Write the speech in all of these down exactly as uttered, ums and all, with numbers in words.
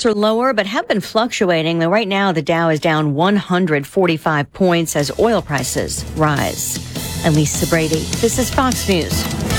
are lower, but have been fluctuating. Though right now, the Dow is down one hundred forty-five points as oil prices rise. I'm Lisa Brady. This is Fox News.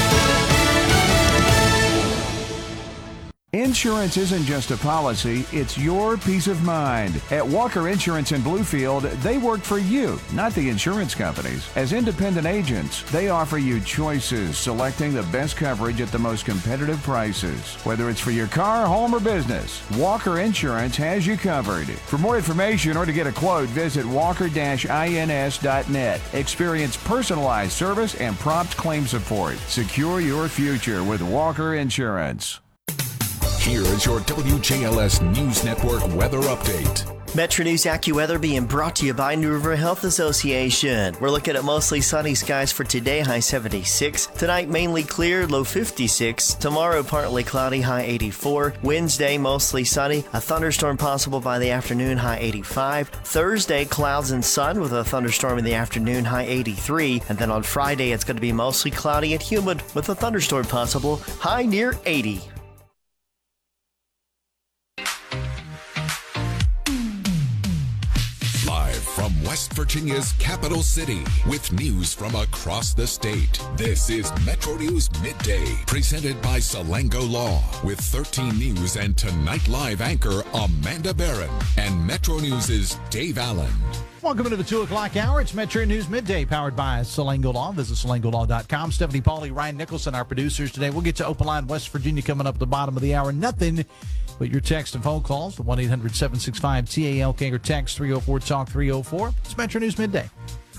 Insurance isn't just a policy, it's your peace of mind. At Walker Insurance in Bluefield, they work for you, not the insurance companies. As independent agents, they offer you choices, selecting the best coverage at the most competitive prices. Whether it's for your car, home, or business, Walker Insurance has you covered. For more information or to get a quote, visit walker dash ins dot net. Experience personalized service and prompt claim support. Secure your future with Walker Insurance. Here is your W J L S News Network weather update. Metro News AccuWeather being brought to you by New River Health Association. We're looking at mostly sunny skies for today, high seventy-six. Tonight, mainly clear, low fifty-six. Tomorrow, partly cloudy, high eighty-four. Wednesday, mostly sunny. A thunderstorm possible by the afternoon, high eighty-five. Thursday, clouds and sun with a thunderstorm in the afternoon, high eighty-three. And then on Friday, it's going to be mostly cloudy and humid with a thunderstorm possible, high near eighty. From West Virginia's capital city, with news from across the state, this is Metro News Midday, presented by Salango Law, with thirteen News and Tonight Live anchor Amanda Barron and Metro News' Dave Allen. Welcome into the two o'clock hour. It's Metro News Midday, powered by Salango Law. Visit salango law dot com. Stephanie Pauly, Ryan Nicholson, our producers today. We'll get to Open Line West Virginia coming up at the bottom of the hour. Nothing but your text and phone calls. The one eight hundred seven six five T A L K or text three oh four talk three oh four. It's Metro News Midday.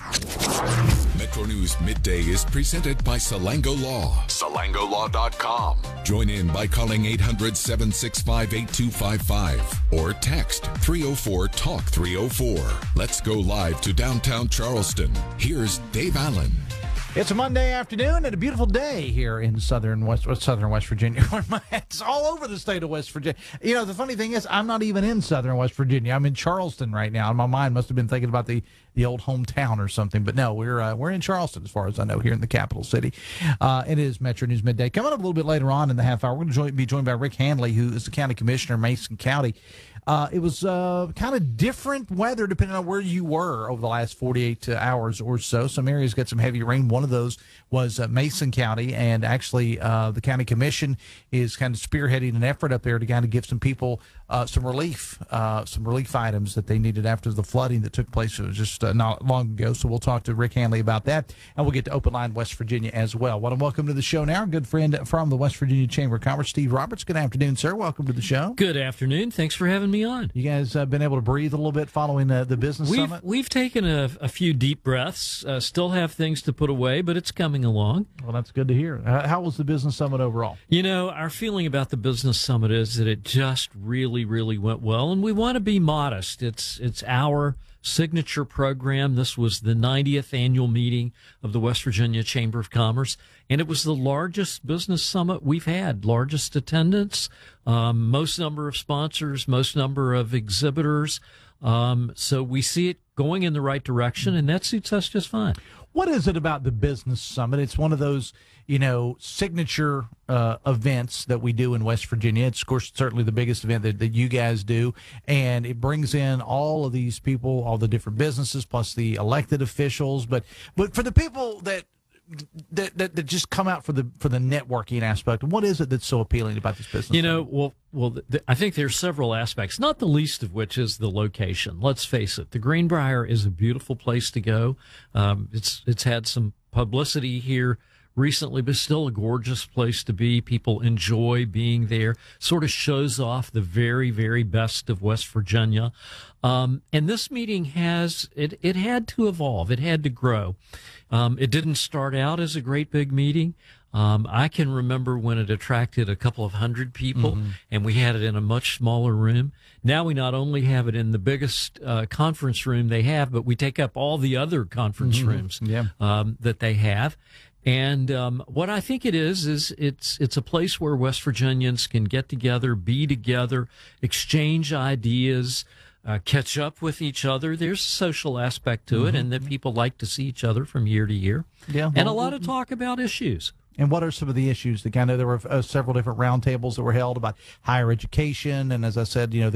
Metro News Midday is presented by Salango Law. salango law dot com. Join in by calling eight hundred seven six five eight two five five or text three oh four talk three oh four. Let's go live to downtown Charleston. Here's Dave Allen. It's a Monday afternoon and a beautiful day here in southern West, southern West Virginia. It's all over the state of West Virginia. You know, the funny thing is, I'm not even in southern West Virginia. I'm in Charleston right now, and my mind must have been thinking about the, the old hometown or something. But no, we're uh, we're in Charleston, as far as I know, here in the capital city. Uh, it is Metro News Midday. Coming up a little bit later on in the half hour, we're going to join, be joined by Rick Handley, who is the county commissioner of Mason County. Uh, it was uh, kind of different weather depending on where you were over the last forty-eight hours or so. Some areas got some heavy rain. One of those was uh, Mason County, and actually uh, the county commission is kind of spearheading an effort up there to kind of give some people uh, some relief, uh, some relief items that they needed after the flooding that took place. It was just uh, not long ago. So we'll talk to Rick Handley about that, and we'll get to Open Line West Virginia as well. I want to welcome to the show now our good friend from the West Virginia Chamber of Commerce, Steve Roberts. Good afternoon, sir. Welcome to the show. Good afternoon. Thanks for having me on. You guys uh, been able to breathe a little bit following uh, the business we've, summit? We've taken a, a few deep breaths, uh, still have things to put away, but it's coming along. Well, that's good to hear. Uh, how was the business summit overall? You know, our feeling about the business summit is that it just really, really went well, and we want to be modest. It's, it's our signature program. This was the ninetieth annual meeting of the West Virginia Chamber of Commerce, and it was the largest business summit we've had, largest attendance, um, most number of sponsors, most number of exhibitors. Um, so we see it going in the right direction, and that suits us just fine. What is it about the business summit? It's one of those, you know, signature uh, events that we do in West Virginia. It's, of course, certainly the biggest event that, that you guys do, and it brings in all of these people, all the different businesses, plus the elected officials. But but for the people that that, that, that just come out for the for the networking aspect, what is it that's so appealing about this business? You know, well, well, th- I think there's several aspects, not the least of which is the location. Let's face it, the Greenbrier is a beautiful place to go. Um, it's it's had some publicity here recently, but still a gorgeous place to be. People enjoy being there. Sort of shows off the very, very best of West Virginia. Um, and this meeting has, it, it had to evolve. It had to grow. Um, it didn't start out as a great big meeting. Um, I can remember when it attracted a couple of hundred people, mm-hmm. and we had it in a much smaller room. Now we not only have it in the biggest uh, conference room they have, but we take up all the other conference mm-hmm. rooms yeah. um, that they have. And um, what I think it is, is it's it's a place where West Virginians can get together, be together, exchange ideas, uh, catch up with each other. There's a social aspect to mm-hmm. it, and that people like to see each other from year to year. Yeah, well, and a lot of talk about issues. And what are some of the issues? I know there were uh, several different roundtables that were held about higher education, and as I said, you know,